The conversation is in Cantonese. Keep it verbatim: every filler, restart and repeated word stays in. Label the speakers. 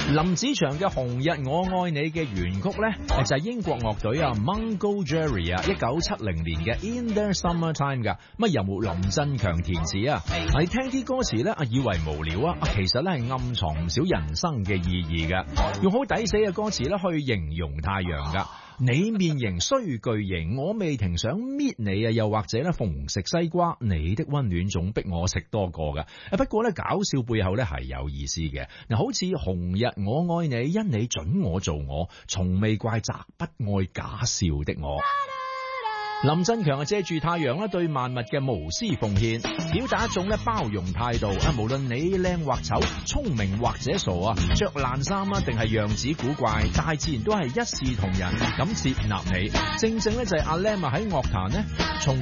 Speaker 1: 林子祥嘅《紅日我愛你》嘅原曲咧，就係英國樂隊啊 Mungo Jerry 啊，一九七零年嘅 In the Summertime 噶，乜由林振強填詞啊。你聽啲歌詞咧，啊以為無聊啊，其實咧係暗藏唔少人生嘅意義噶，用好抵死嘅歌詞咧去形容太陽噶。你面型衰巨型，我未停想搣你啊！又或者咧，逢食西瓜，你的溫暖總逼我食多個噶。不過咧，搞笑背後咧係有意思嘅。嗱，好似紅日我愛你，因你准我做我，從未怪責不愛假笑的我。林振強啊，借住太陽咧，對萬物嘅無私奉獻，表達一種咧包容態度啊！無論你靚或醜，聰明或者傻啊，着爛衫啊，定係樣子古怪，大自然都係一視同仁咁接納你。正正咧就係阿 Lam 啊喺樂壇咧從